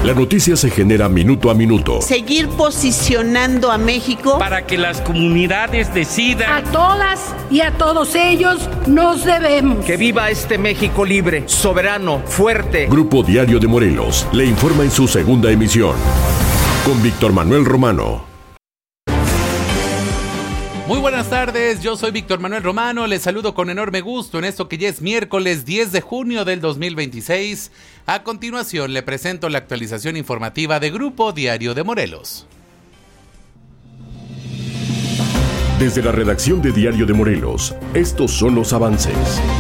La noticia se genera minuto a minuto. Seguir posicionando a México para que las comunidades decidan. A todas y a todos ellos nos debemos. Que viva este México libre, soberano, fuerte. Grupo Diario de Morelos le informa en su segunda emisión. Con Víctor Manuel Romano. Muy buenas tardes, yo soy Víctor Manuel Romano, les saludo con enorme gusto en esto que ya es miércoles 10 de junio del 2026. A continuación le presento la actualización informativa de Grupo Diario de Morelos. Desde la redacción de Diario de Morelos, estos son los avances.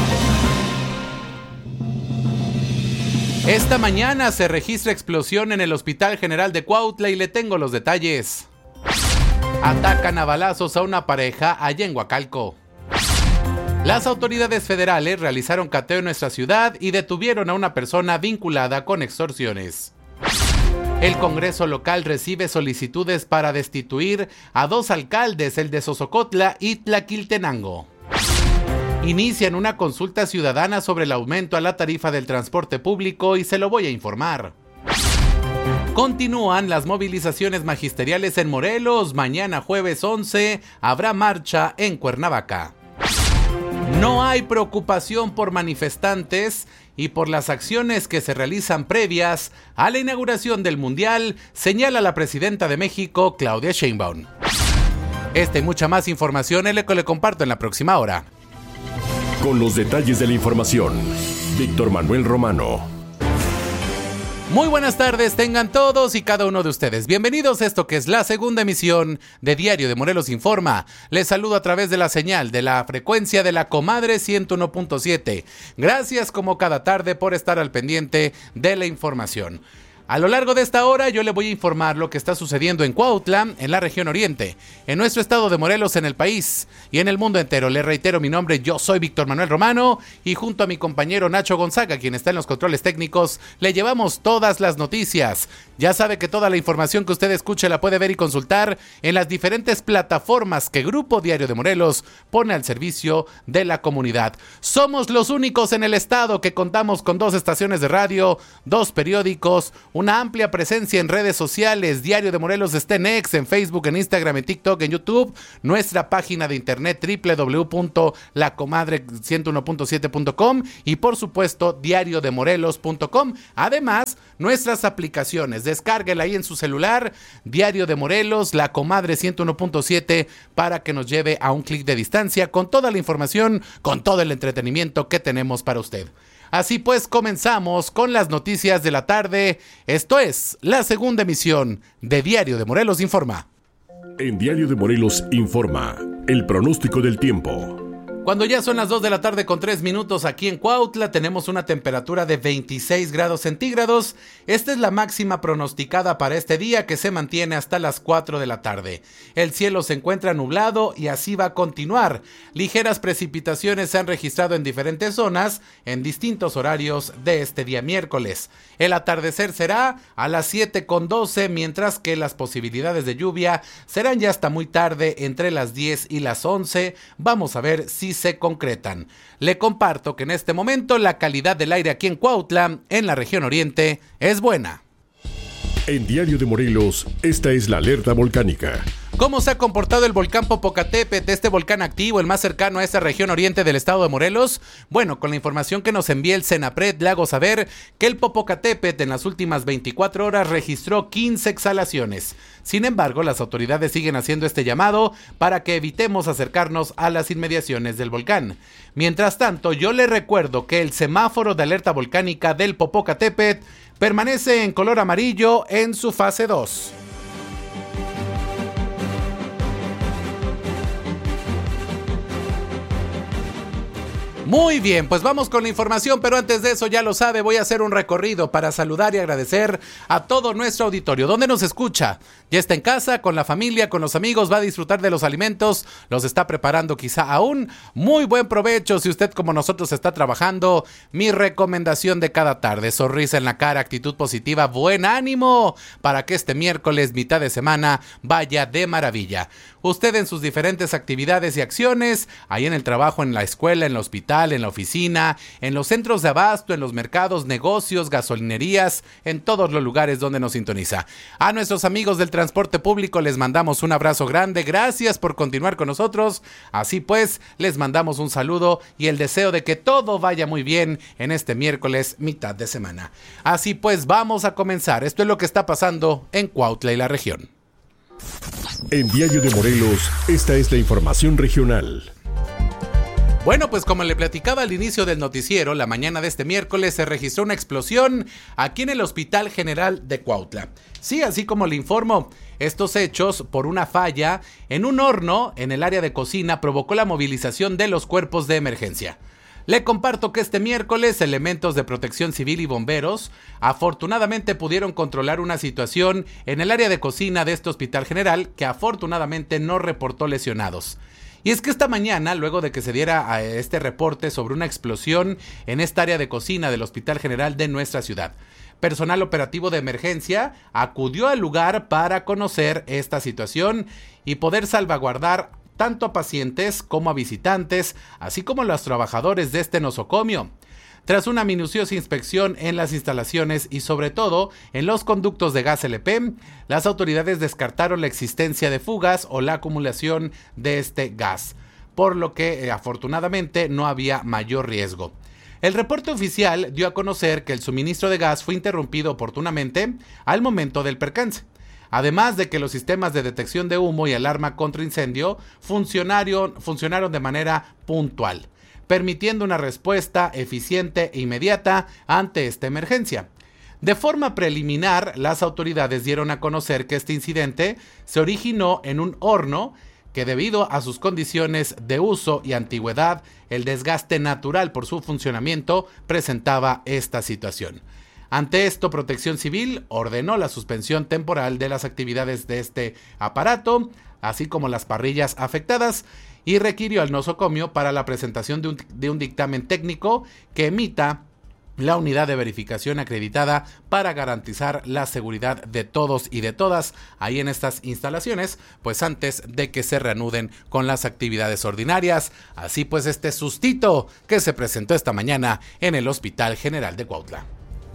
Esta mañana se registra explosión en el Hospital General de Cuautla y le tengo los detalles. Atacan a balazos a una pareja allá en Huacalco. Las autoridades federales realizaron cateo en nuestra ciudad y detuvieron a una persona vinculada con extorsiones. El Congreso local recibe solicitudes para destituir a 2 alcaldes, el de Sosocotla y Tlaquiltenango. Inician una consulta ciudadana sobre el aumento a la tarifa del transporte público y se lo voy a informar. Continúan las movilizaciones magisteriales en Morelos. Mañana jueves 11 habrá marcha en Cuernavaca. No hay preocupación por manifestantes y por las acciones que se realizan previas a la inauguración del Mundial, señala la presidenta de México, Claudia Sheinbaum. Esta y mucha más información es lo que le comparto en la próxima hora. Con los detalles de la información, Víctor Manuel Romano. Muy buenas tardes tengan todos y cada uno de ustedes. Bienvenidos a esto que es la segunda emisión de Diario de Morelos Informa. Les saludo a través de la señal de la frecuencia de la Comadre 101.7. Gracias como cada tarde por estar al pendiente de la información. A lo largo de esta hora yo le voy a informar lo que está sucediendo en Cuautla, en la región oriente, en nuestro estado de Morelos, en el país y en el mundo entero. Le reitero mi nombre, yo soy Víctor Manuel Romano y junto a mi compañero Nacho Gonzaga, quien está en los controles técnicos, le llevamos todas las noticias. Ya sabe que toda la información que usted escuche la puede ver y consultar en las diferentes plataformas que Grupo Diario de Morelos pone al servicio de la comunidad. Somos los únicos en el estado que contamos con 2 estaciones de radio, 2 periódicos, una amplia presencia en redes sociales. Diario de Morelos está en X, en Facebook, en Instagram, en TikTok, en YouTube. Nuestra página de internet www.lacomadre101.7.com y por supuesto diariodemorelos.com. Además, nuestras aplicaciones. Descárguela ahí en su celular. Diario de Morelos, La Comadre 101.7 para que nos lleve a un clic de distancia con toda la información, con todo el entretenimiento que tenemos para usted. Así pues, comenzamos con las noticias de la tarde. Esto es la segunda emisión de Diario de Morelos Informa. En Diario de Morelos Informa, el pronóstico del tiempo. Cuando ya son las 2 de la tarde con 3 minutos aquí en Cuautla, tenemos una temperatura de 26 grados centígrados. Esta es la máxima pronosticada para este día, que se mantiene hasta las 4 de la tarde. El cielo se encuentra nublado y así va a continuar. Ligeras precipitaciones se han registrado en diferentes zonas en distintos horarios de este día miércoles. El atardecer será a las 7:12, mientras que las posibilidades de lluvia serán ya hasta muy tarde, entre las 10 y las 11. Vamos a ver si se concretan. Le comparto que en este momento la calidad del aire aquí en Cuautla, en la región oriente, es buena. En Diario de Morelos, esta es la alerta volcánica. ¿Cómo se ha comportado el volcán Popocatépetl, este volcán activo, el más cercano a esta región oriente del estado de Morelos? Bueno, con la información que nos envía el Senapred, le hago saber que el Popocatépetl en las últimas 24 horas registró 15 exhalaciones. Sin embargo, las autoridades siguen haciendo este llamado para que evitemos acercarnos a las inmediaciones del volcán. Mientras tanto, yo le recuerdo que el semáforo de alerta volcánica del Popocatépetl permanece en color amarillo en su fase 2. Muy bien, pues vamos con la información, pero antes de eso, ya lo sabe, voy a hacer un recorrido para saludar y agradecer a todo nuestro auditorio. ¿Dónde nos escucha? Ya está en casa, con la familia, con los amigos, va a disfrutar de los alimentos, los está preparando quizá aún. Muy buen provecho si usted como nosotros está trabajando. Mi recomendación de cada tarde: sonrisa en la cara, actitud positiva, buen ánimo para que este miércoles, mitad de semana, vaya de maravilla. Usted en sus diferentes actividades y acciones, ahí en el trabajo, en la escuela, en el hospital, hospital, en la oficina, en los centros de abasto, en los mercados, negocios, gasolinerías, en todos los lugares donde nos sintoniza. A nuestros amigos del transporte público les mandamos un abrazo grande. Gracias por continuar con nosotros. Así pues, les mandamos un saludo y el deseo de que todo vaya muy bien en este miércoles, mitad de semana. Así pues, vamos a comenzar. Esto es lo que está pasando en Cuautla y la región. En Diario de Morelos, esta es la información regional. Bueno, pues como le platicaba al inicio del noticiero, la mañana de este miércoles se registró una explosión aquí en el Hospital General de Cuautla. Sí, así como le informo, estos hechos por una falla en un horno en el área de cocina provocó la movilización de los cuerpos de emergencia. Le comparto que este miércoles elementos de protección civil y bomberos afortunadamente pudieron controlar una situación en el área de cocina de este hospital general que afortunadamente no reportó lesionados. Y es que esta mañana, luego de que se diera este reporte sobre una explosión en esta área de cocina del hospital general de nuestra ciudad, personal operativo de emergencia acudió al lugar para conocer esta situación y poder salvaguardar tanto a pacientes como a visitantes, así como a los trabajadores de este nosocomio. Tras una minuciosa inspección en las instalaciones y sobre todo en los conductos de gas LP, las autoridades descartaron la existencia de fugas o la acumulación de este gas, por lo que afortunadamente no había mayor riesgo. El reporte oficial dio a conocer que el suministro de gas fue interrumpido oportunamente al momento del percance. Además de que los sistemas de detección de humo y alarma contra incendio funcionaron de manera puntual, permitiendo una respuesta eficiente e inmediata ante esta emergencia. De forma preliminar, las autoridades dieron a conocer que este incidente se originó en un horno que, debido a sus condiciones de uso y antigüedad, el desgaste natural por su funcionamiento presentaba esta situación. Ante esto, Protección Civil ordenó la suspensión temporal de las actividades de este aparato, así como las parrillas afectadas, y requirió al nosocomio para la presentación de un dictamen técnico que emita la unidad de verificación acreditada para garantizar la seguridad de todos y de todas ahí en estas instalaciones, pues antes de que se reanuden con las actividades ordinarias. Así pues, este sustito que se presentó esta mañana en el Hospital General de Cuautla.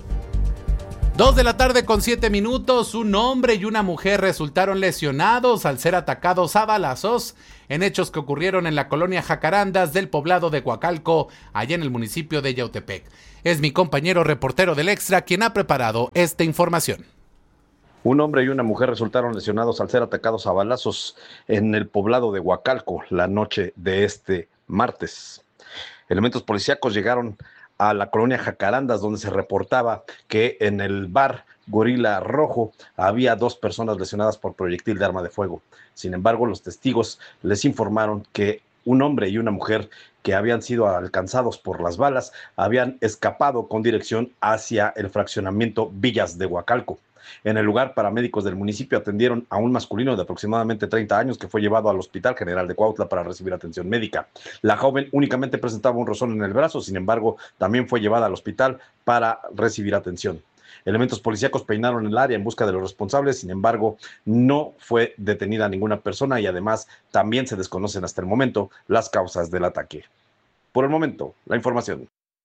2:07 p.m, un hombre y una mujer resultaron lesionados al ser atacados a balazos en hechos que ocurrieron en la colonia Jacarandas del poblado de Coacalco, allá en el municipio de Yautepec. Es mi compañero reportero del Extra quien ha preparado esta información. Un hombre y una mujer resultaron lesionados al ser atacados a balazos en el poblado de Coacalco la noche de este martes. Elementos policíacos llegaron a la colonia Jacarandas, donde se reportaba que en el bar Gorila Rojo había 2 personas lesionadas por proyectil de arma de fuego. Sin embargo, los testigos les informaron que un hombre y una mujer que habían sido alcanzados por las balas habían escapado con dirección hacia el fraccionamiento Villas de Coacalco. En el lugar, paramédicos del municipio atendieron a un masculino de aproximadamente 30 años que fue llevado al Hospital General de Cuautla para recibir atención médica. La joven únicamente presentaba un rozón en el brazo, sin embargo, también fue llevada al hospital para recibir atención. Elementos policíacos peinaron el área en busca de los responsables, sin embargo, no fue detenida ninguna persona y además también se desconocen hasta el momento las causas del ataque. Por el momento, la información.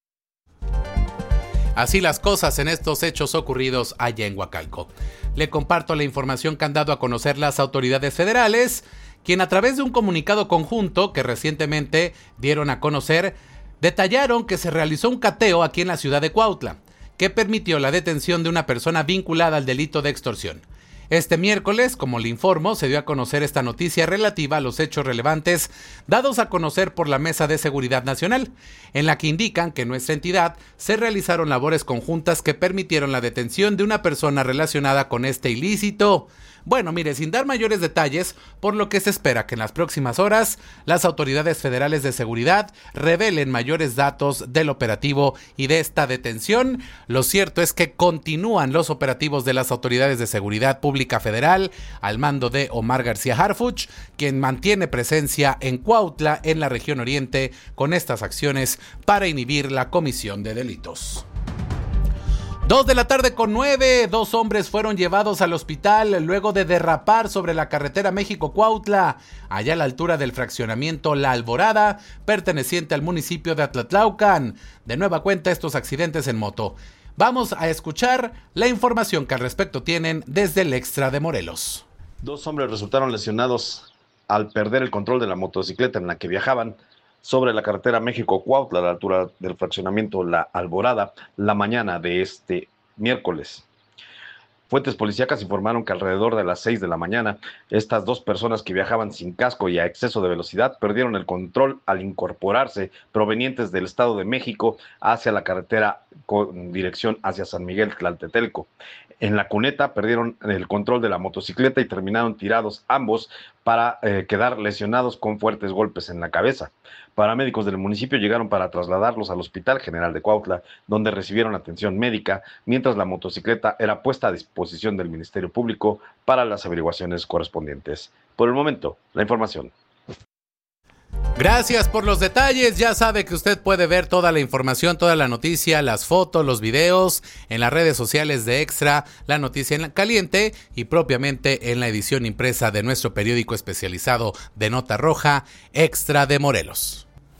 Así las cosas en estos hechos ocurridos allá en Coacalco. Le comparto la información que han dado a conocer las autoridades federales, quien a través de un comunicado conjunto que recientemente dieron a conocer, detallaron que se realizó un cateo aquí en la ciudad de Cuautla, que permitió la detención de una persona vinculada al delito de extorsión. Este miércoles, como le informo, se dio a conocer esta noticia relativa a los hechos relevantes dados a conocer por la Mesa de Seguridad Nacional, en la que indican que en nuestra entidad se realizaron labores conjuntas que permitieron la detención de una persona relacionada con este ilícito. Bueno, mire, sin dar mayores detalles, por lo que se espera que en las próximas horas las autoridades federales de seguridad revelen mayores datos del operativo y de esta detención. Lo cierto es que continúan los operativos de las autoridades de seguridad pública federal al mando de Omar García Harfuch, quien mantiene presencia en Cuautla, en la región oriente, con estas acciones para inhibir la comisión de delitos. 2:09 p.m, 2 hombres fueron llevados al hospital luego de derrapar sobre la carretera México-Cuautla, allá a la altura del fraccionamiento La Alborada, perteneciente al municipio de Atlatlaucan. De nueva cuenta estos accidentes en moto. Vamos a escuchar la información que al respecto tienen desde el Extra de Morelos. 2 hombres resultaron lesionados al perder el control de la motocicleta en la que viajaban sobre la carretera México-Cuautla, a la altura del fraccionamiento La Alborada, la mañana de este miércoles. Fuentes policíacas informaron que alrededor de las 6 de la mañana, estas 2 personas que viajaban sin casco y a exceso de velocidad perdieron el control al incorporarse provenientes del Estado de México hacia la carretera con dirección hacia San Miguel Tlaltetelco. En la cuneta perdieron el control de la motocicleta y terminaron tirados ambos para quedar lesionados con fuertes golpes en la cabeza. Paramédicos del municipio llegaron para trasladarlos al Hospital General de Cuautla, donde recibieron atención médica, mientras la motocicleta era puesta a disposición del Ministerio Público para las averiguaciones correspondientes. Por el momento, la información. Gracias por los detalles. Ya sabe que usted puede ver toda la información, toda la noticia, las fotos, los videos en las redes sociales de Extra, La Noticia en Caliente y propiamente en la edición impresa de nuestro periódico especializado de Nota Roja, Extra de Morelos.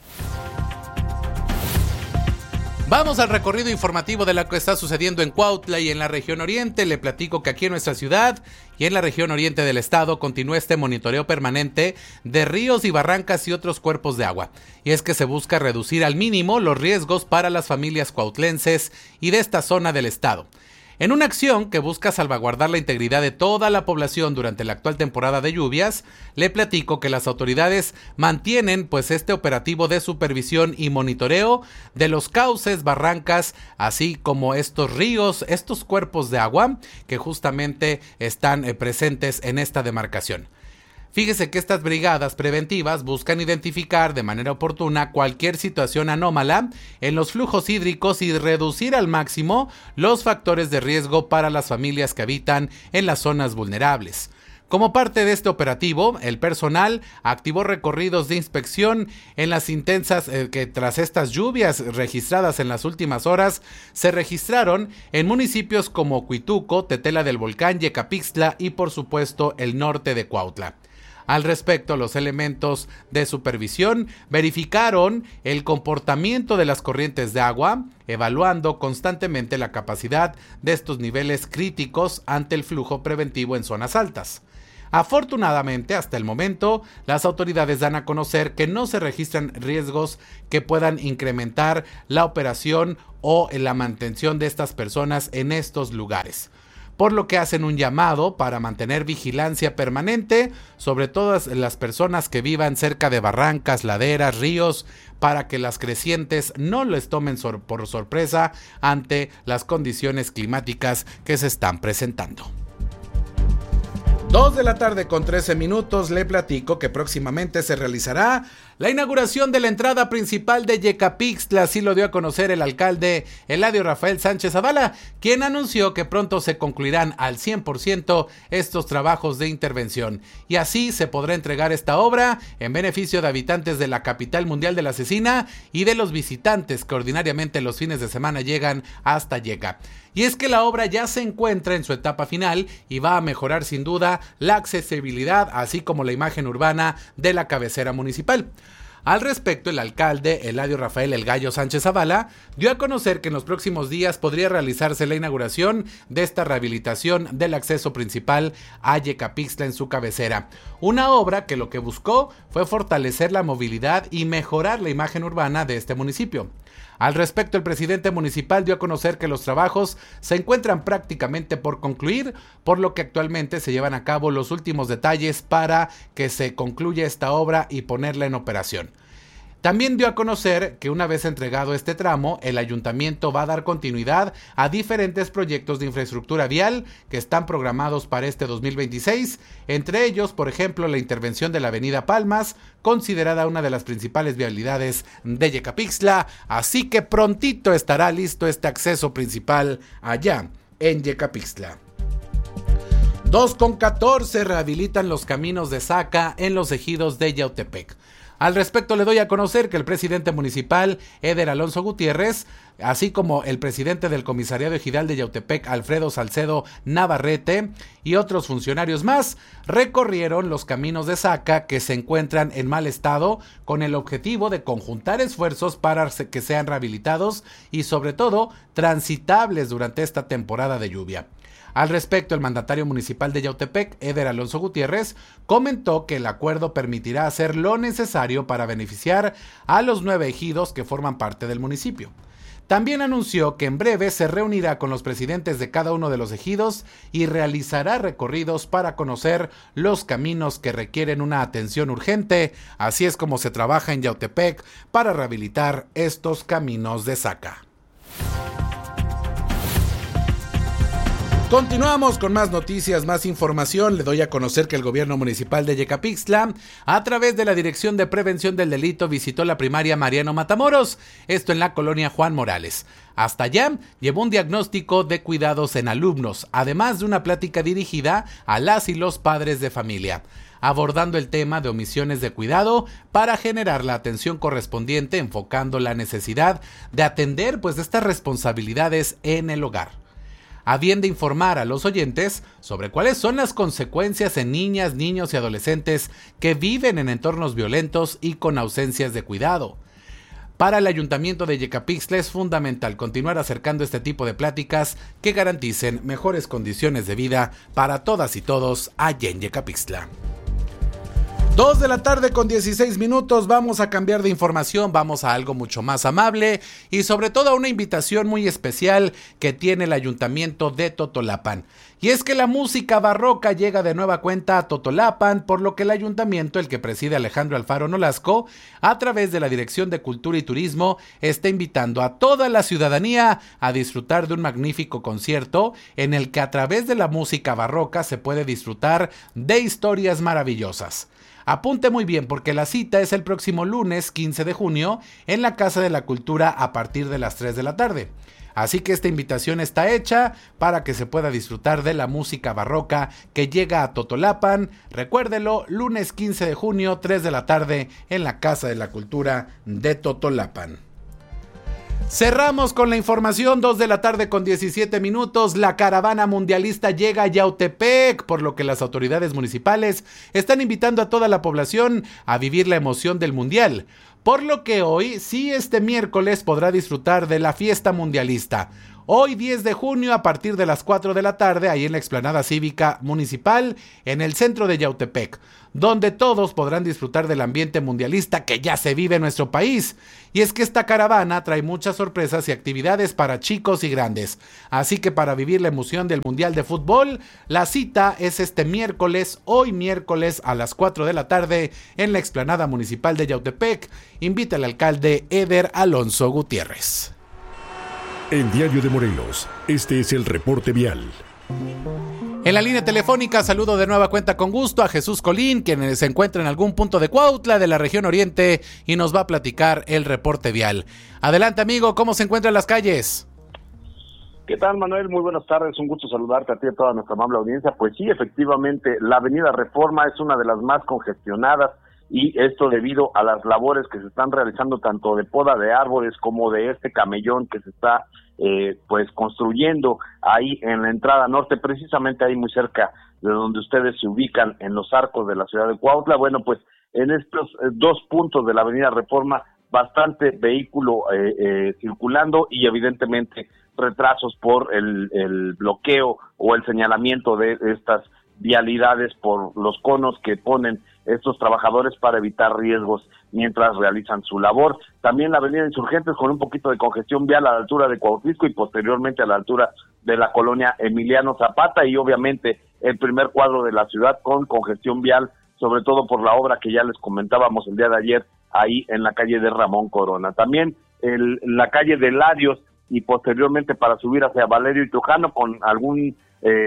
Vamos al recorrido informativo de lo que está sucediendo en Cuautla y en la región oriente. Le platico que aquí en nuestra ciudad y en la región oriente del estado continúa este monitoreo permanente de ríos y barrancas y otros cuerpos de agua. Y es que se busca reducir al mínimo los riesgos para las familias cuautlenses y de esta zona del estado. En una acción que busca salvaguardar la integridad de toda la población durante la actual temporada de lluvias, le platico que las autoridades mantienen este operativo de supervisión y monitoreo de los cauces, barrancas, así como estos ríos, estos cuerpos de agua que justamente están presentes en esta demarcación. Fíjese que estas brigadas preventivas buscan identificar de manera oportuna cualquier situación anómala en los flujos hídricos y reducir al máximo los factores de riesgo para las familias que habitan en las zonas vulnerables. Como parte de este operativo, el personal activó recorridos de inspección en las intensas que tras estas lluvias registradas en las últimas horas se registraron en municipios como Cuituco, Tetela del Volcán, Yecapixtla y por supuesto el norte de Cuautla. Al respecto, los elementos de supervisión verificaron el comportamiento de las corrientes de agua, evaluando constantemente la capacidad de estos niveles críticos ante el flujo preventivo en zonas altas. Afortunadamente, hasta el momento, las autoridades dan a conocer que no se registran riesgos que puedan incrementar la operación o la mantención de estas personas en estos lugares, por lo que hacen un llamado para mantener vigilancia permanente sobre todas las personas que vivan cerca de barrancas, laderas, ríos, para que las crecientes no les tomen por sorpresa ante las condiciones climáticas que se están presentando. 2:13 p.m, le platico que próximamente se realizará la inauguración de la entrada principal de Yecapixtla. Así lo dio a conocer el alcalde Eladio Rafael Sánchez Zavala, quien anunció que pronto se concluirán al 100% estos trabajos de intervención y así se podrá entregar esta obra en beneficio de habitantes de la capital mundial de la cecina y de los visitantes que ordinariamente los fines de semana llegan hasta Yeca. Y es que la obra ya se encuentra en su etapa final y va a mejorar sin duda la accesibilidad, así como la imagen urbana de la cabecera municipal. Al respecto, el alcalde Eladio Rafael El Gallo Sánchez Zavala dio a conocer que en los próximos días podría realizarse la inauguración de esta rehabilitación del acceso principal a Yecapixtla en su cabecera. Una obra que lo que buscó fue fortalecer la movilidad y mejorar la imagen urbana de este municipio. Al respecto, el presidente municipal dio a conocer que los trabajos se encuentran prácticamente por concluir, por lo que actualmente se llevan a cabo los últimos detalles para que se concluya esta obra y ponerla en operación. También dio a conocer que una vez entregado este tramo, el ayuntamiento va a dar continuidad a diferentes proyectos de infraestructura vial que están programados para este 2026, entre ellos, por ejemplo, la intervención de la avenida Palmas, considerada una de las principales vialidades de Yecapixtla, así que prontito estará listo este acceso principal allá en Yecapixtla. 2:14 rehabilitan los caminos de Zaca en los ejidos de Yautepec. Al respecto, le doy a conocer que el presidente municipal, Eder Alonso Gutiérrez, así como el presidente del Comisariado Ejidal de Yautepec, Alfredo Salcedo Navarrete, y otros funcionarios más, recorrieron los caminos de Zaca que se encuentran en mal estado con el objetivo de conjuntar esfuerzos para que sean rehabilitados y sobre todo transitables durante esta temporada de lluvia. Al respecto, el mandatario municipal de Yautepec, Eder Alonso Gutiérrez, comentó que el acuerdo permitirá hacer lo necesario para beneficiar a los 9 ejidos que forman parte del municipio. También anunció que en breve se reunirá con los presidentes de cada uno de los ejidos y realizará recorridos para conocer los caminos que requieren una atención urgente. Así es como se trabaja en Yautepec para rehabilitar estos caminos de Zaca. Continuamos con más noticias, más información. Le doy a conocer que el gobierno municipal de Yecapixtla, a través de la Dirección de Prevención del Delito, visitó la primaria Mariano Matamoros, esto en la colonia Juan Morales. Hasta allá llevó un diagnóstico de cuidados en alumnos, además de una plática dirigida a las y los padres de familia, abordando el tema de omisiones de cuidado para generar la atención correspondiente, enfocando la necesidad de atender estas responsabilidades en el hogar, a bien de informar a los oyentes sobre cuáles son las consecuencias en niñas, niños y adolescentes que viven en entornos violentos y con ausencias de cuidado. Para el Ayuntamiento de Yecapixtla es fundamental continuar acercando este tipo de pláticas que garanticen mejores condiciones de vida para todas y todos allá en Yecapixtla. 2 de la tarde con 16 minutos, vamos a cambiar de información, vamos a algo mucho más amable y sobre todo a una invitación muy especial que tiene el Ayuntamiento de Totolapan. Y es que la música barroca llega de nueva cuenta a Totolapan, por lo que el Ayuntamiento, el que preside Alejandro Alfaro Nolasco, a través de la Dirección de Cultura y Turismo, está invitando a toda la ciudadanía a disfrutar de un magnífico concierto en el que a través de la música barroca se puede disfrutar de historias maravillosas. Apunte muy bien porque la cita es el próximo lunes 15 de junio en la Casa de la Cultura a partir de las 3 de la tarde. Así que esta invitación está hecha para que se pueda disfrutar de la música barroca que llega a Totolapan. Recuérdelo, lunes 15 de junio, 3 de la tarde en la Casa de la Cultura de Totolapan. Cerramos con la información, 2 de la tarde con 17 minutos. La caravana mundialista llega a Yautepec, por lo que las autoridades municipales están invitando a toda la población a vivir la emoción del mundial. Por lo que hoy, sí, este miércoles podrá disfrutar de la fiesta mundialista. Hoy 10 de junio a partir de las 4 de la tarde, ahí en la explanada cívica municipal, en el centro de Yautepec, donde todos podrán disfrutar del ambiente mundialista que ya se vive en nuestro país. Y es que esta caravana trae muchas sorpresas y actividades para chicos y grandes. Así que para vivir la emoción del Mundial de Fútbol, la cita es este miércoles, hoy miércoles a las 4 de la tarde, en la explanada municipal de Yautepec. Invita al alcalde Eder Alonso Gutiérrez. En Diario de Morelos, este es el reporte vial. En la línea telefónica saludo de nueva cuenta con gusto a Jesús Colín, quien se encuentra en algún punto de Cuautla, de la región oriente, y nos va a platicar el reporte vial. Adelante, amigo, ¿cómo se encuentran las calles? ¿Qué tal, Manuel? Muy buenas tardes, un gusto saludarte a ti y a toda nuestra amable audiencia. Pues sí, efectivamente, la avenida Reforma es una de las más congestionadas, y esto debido a las labores que se están realizando tanto de poda de árboles como de este camellón que se está construyendo ahí en la entrada norte, precisamente ahí muy cerca de donde ustedes se ubican en los arcos de la ciudad de Cuautla. Bueno, pues en estos 2 puntos de la avenida Reforma, bastante vehículo circulando y evidentemente retrasos por el bloqueo o el señalamiento de estas vialidades por los conos que ponen estos trabajadores para evitar riesgos mientras realizan su labor. También la avenida Insurgentes con un poquito de congestión vial a la altura de Cuautlisco y posteriormente a la altura de la colonia Emiliano Zapata, y obviamente el primer cuadro de la ciudad con congestión vial, sobre todo por la obra que ya les comentábamos el día de ayer ahí en la calle de Ramón Corona. También la calle de Larios y posteriormente para subir hacia Valerio y Trujano con algún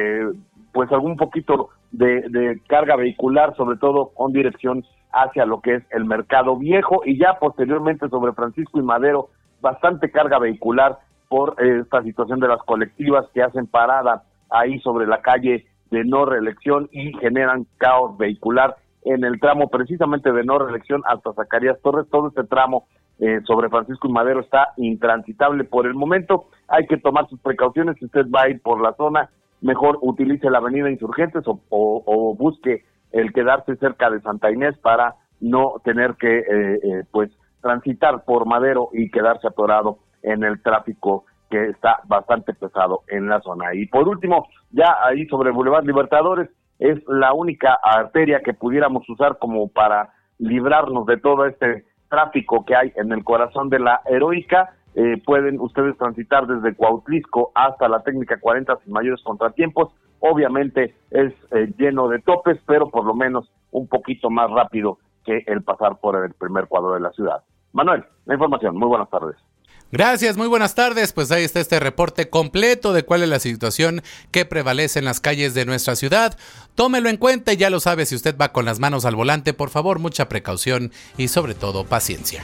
poquito de carga vehicular, sobre todo con dirección hacia lo que es el Mercado Viejo, y ya posteriormente sobre Francisco y Madero, bastante carga vehicular por esta situación de las colectivas que hacen parada ahí sobre la calle de no reelección y generan caos vehicular en el tramo precisamente de no reelección hasta Zacarías Torres. Todo este tramo sobre Francisco y Madero está intransitable por el momento. Hay que tomar sus precauciones. Si usted va a ir por la zona, mejor utilice la avenida Insurgentes o busque el quedarse cerca de Santa Inés para no tener que pues transitar por Madero y quedarse atorado en el tráfico que está bastante pesado en la zona. Y por último, ya ahí sobre Boulevard Libertadores, es la única arteria que pudiéramos usar como para librarnos de todo este tráfico que hay en el corazón de la Heroica. Pueden ustedes transitar desde Cuautlisco hasta la Técnica 40 sin mayores contratiempos. Obviamente es lleno de topes, pero por lo menos un poquito más rápido que el pasar por el primer cuadro de la ciudad. Manuel, la información. Muy buenas tardes. Gracias, muy buenas tardes. Pues ahí está este reporte completo de cuál es la situación que prevalece en las calles de nuestra ciudad. Tómelo en cuenta y ya lo sabe, si usted va con las manos al volante, por favor, mucha precaución y sobre todo paciencia.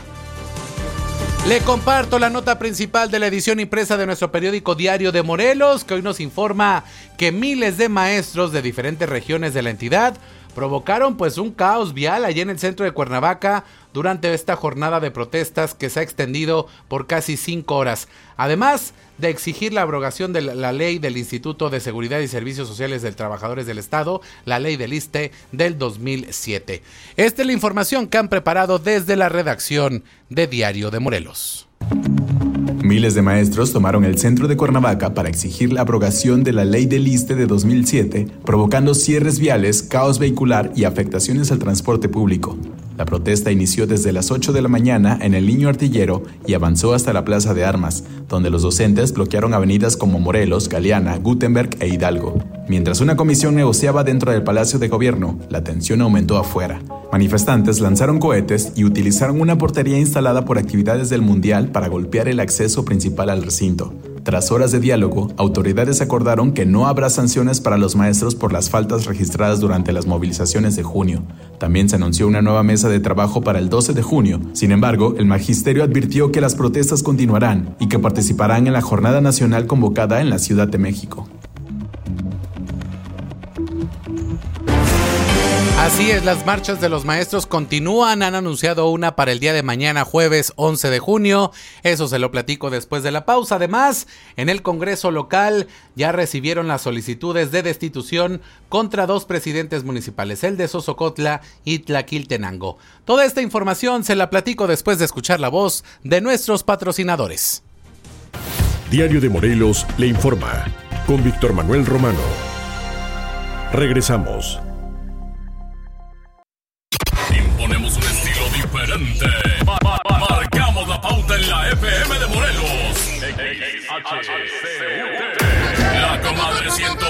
Le comparto la nota principal de la edición impresa de nuestro periódico Diario de Morelos, que hoy nos informa que miles de maestros de diferentes regiones de la entidad provocaron pues un caos vial allí en el centro de Cuernavaca durante esta jornada de protestas que se ha extendido por casi 5 horas. Además de exigir la abrogación de la ley del Instituto de Seguridad y Servicios Sociales de Trabajadores del Estado, la ley del ISSSTE del 2007. Esta es la información que han preparado desde la redacción de Diario de Morelos. Miles de maestros tomaron el centro de Cuernavaca para exigir la abrogación de la ley del ISSSTE de 2007, provocando cierres viales, caos vehicular y afectaciones al transporte público. La protesta inició desde las 8 de la mañana en el Niño Artillero y avanzó hasta la Plaza de Armas, donde los docentes bloquearon avenidas como Morelos, Galeana, Gutenberg e Hidalgo. Mientras una comisión negociaba dentro del Palacio de Gobierno, la tensión aumentó afuera. Manifestantes lanzaron cohetes y utilizaron una portería instalada por actividades del Mundial para golpear el acceso principal al recinto. Tras horas de diálogo, autoridades acordaron que no habrá sanciones para los maestros por las faltas registradas durante las movilizaciones de junio. También se anunció una nueva mesa de trabajo para el 12 de junio. Sin embargo, el magisterio advirtió que las protestas continuarán y que participarán en la jornada nacional convocada en la Ciudad de México. Así es, las marchas de los maestros continúan, han anunciado una para el día de mañana, jueves 11 de junio, eso se lo platico después de la pausa. Además, en el Congreso local ya recibieron las solicitudes de destitución contra 2 presidentes municipales, el de Sosocotla y Tlaquiltenango. Toda esta información se la platico después de escuchar la voz de nuestros patrocinadores. Diario de Morelos le informa, con Víctor Manuel Romano. Regresamos. Imponemos un estilo diferente. Marcamos la pauta en la FM de Morelos. La Comadre 101.7.